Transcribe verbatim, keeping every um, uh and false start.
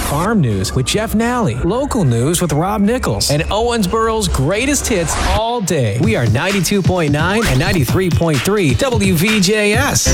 farm news with Jeff Nally, local news with Rob Nichols, and Owensboro's greatest hits all day. We are ninety-two point nine and ninety-three point three W V J S.